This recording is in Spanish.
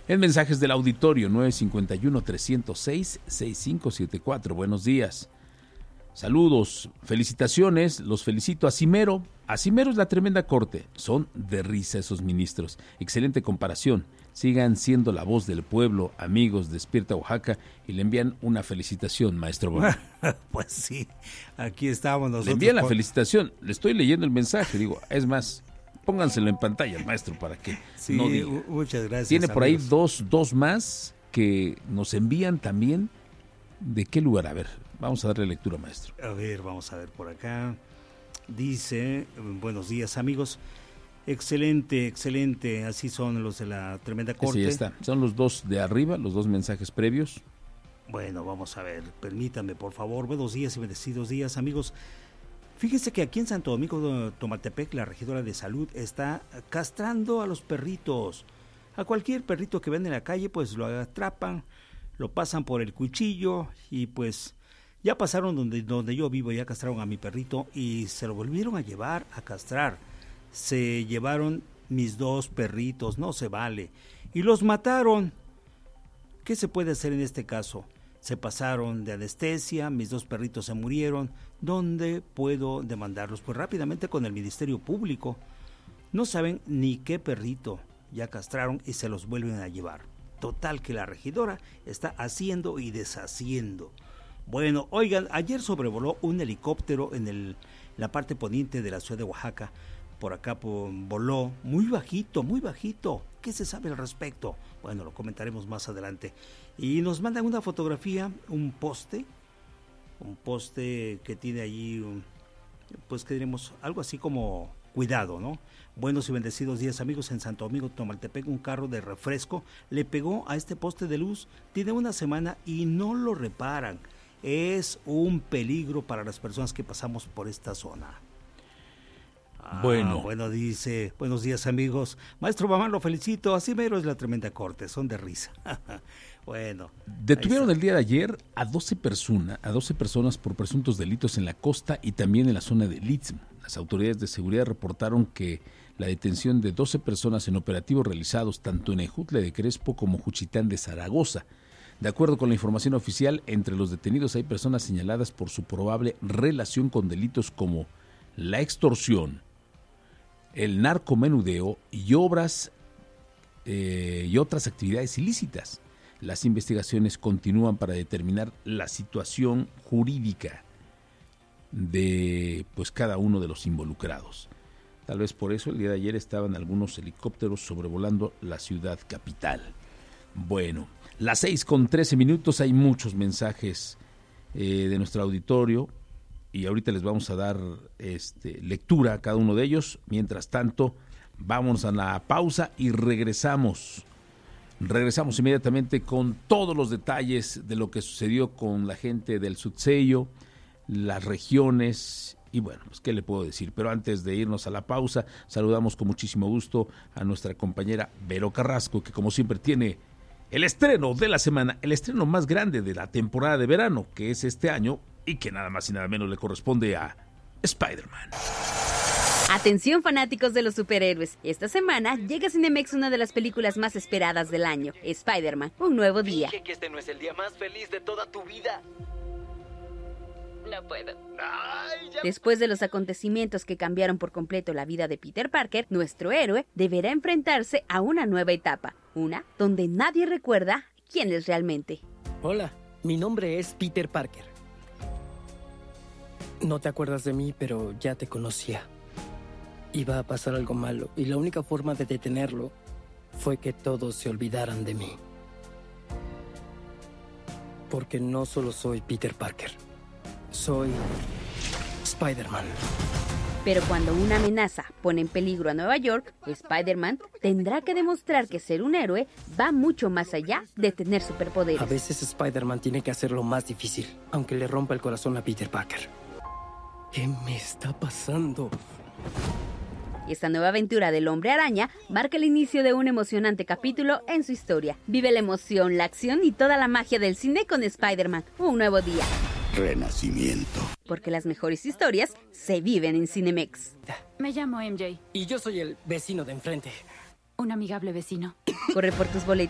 En mensajes del auditorio 951-306-6574. Buenos días. Saludos, felicitaciones, los felicito a Cimero. A Cimero es la tremenda corte. Son de risa esos ministros. Excelente comparación. Sigan siendo la voz del pueblo, amigos, despierta Oaxaca, y le envían una felicitación, maestro Bamán. Pues sí, aquí estamos nosotros. Le envían la felicitación, le estoy leyendo el mensaje, digo, es más, pónganselo en pantalla, maestro, para que sí, no diga. Muchas gracias. Tiene por ahí dos más que nos envían también. ¿De qué lugar? A ver, vamos a darle lectura, maestro. A ver, vamos a ver por acá. Dice, buenos días, amigos. Excelente, excelente. Así son los de la tremenda corte. Sí, ya está. Son los dos de arriba, los dos mensajes previos. Bueno, vamos a ver. Permítanme, por favor. Buenos días y bendecidos días, amigos. Fíjense que aquí en Santo Domingo, Tomatepec, la regidora de salud está castrando a los perritos. A cualquier perrito que ven en la calle, pues lo atrapan, lo pasan por el cuchillo y pues ya pasaron donde yo vivo, ya castraron a mi perrito y se lo volvieron a llevar a castrar. Se llevaron mis dos perritos, no se vale. Y los mataron. ¿Qué se puede hacer en este caso? Se pasaron de anestesia, mis dos perritos se murieron. ¿Dónde puedo demandarlos? Pues rápidamente con el Ministerio Público. No saben ni qué perrito ya castraron y se los vuelven a llevar. Total que la regidora está haciendo y deshaciendo. Bueno, oigan, ayer sobrevoló un helicóptero en la parte poniente de la ciudad de Oaxaca. Por acá voló muy bajito, muy bajito. ¿Qué se sabe al respecto? Bueno, lo comentaremos más adelante. Y nos mandan una fotografía, un poste que tiene allí, pues que diremos, algo así como cuidado, ¿no? Buenos y bendecidos días, amigos. En Santo Domingo, Tomaltepec, un carro de refresco le pegó a este poste de luz. Tiene una semana y no lo reparan. Es un peligro para las personas que pasamos por esta zona. Bueno, dice, buenos días, amigos. Maestro Bamán, lo felicito. Así mero es la tremenda corte, son de risa. Bueno. Detuvieron el día de ayer a 12 personas por presuntos delitos en la costa y también en la zona del Istmo. Las autoridades de seguridad reportaron que la detención de 12 personas en operativos realizados tanto en Ejutla de Crespo como Juchitán de Zaragoza. De acuerdo con la información oficial, entre los detenidos hay personas señaladas por su probable relación con delitos como la extorsión, el narcomenudeo y otras actividades ilícitas. Las investigaciones continúan para determinar la situación jurídica de cada uno de los involucrados. Tal vez por eso el día de ayer estaban algunos helicópteros sobrevolando la ciudad capital. Bueno, las 6:13, hay muchos mensajes de nuestro auditorio y ahorita les vamos a dar lectura a cada uno de ellos. Mientras tanto, vamos a la pausa y regresamos inmediatamente con todos los detalles de lo que sucedió con la gente del Subsello, las regiones y bueno, pues qué le puedo decir. Pero antes de irnos a la pausa, saludamos con muchísimo gusto a nuestra compañera Vero Carrasco, que como siempre tiene el estreno de la semana, el estreno más grande de la temporada de verano, que es este año y que nada más y nada menos le corresponde a Spider-Man. Atención, fanáticos de los superhéroes. Esta semana llega a Cinemex una de las películas más esperadas del año, Spider-Man, un nuevo día. Dije que este no es el día más feliz de toda tu vida. No puedo. Después de los acontecimientos que cambiaron por completo la vida de Peter Parker, nuestro héroe deberá enfrentarse a una nueva etapa, una donde nadie recuerda quién es realmente. Hola, mi nombre es Peter Parker. No te acuerdas de mí, pero ya te conocía. Iba a pasar algo malo y la única forma de detenerlo fue que todos se olvidaran de mí. Porque no solo soy Peter Parker, soy Spider-Man. Pero cuando una amenaza pone en peligro a Nueva York, Spider-Man tendrá que demostrar que ser un héroe va mucho más allá de tener superpoderes. A veces Spider-Man tiene que hacerlo más difícil, aunque le rompa el corazón a Peter Parker. ¿Qué me está pasando? Esta nueva aventura del Hombre Araña marca el inicio de un emocionante capítulo en su historia. Vive la emoción, la acción y toda la magia del cine con Spider-Man, un nuevo día. Renacimiento. Porque las mejores historias se viven en Cinemex. Me llamo MJ. Y yo soy el vecino de enfrente. Un amigable vecino. Corre por tus boletos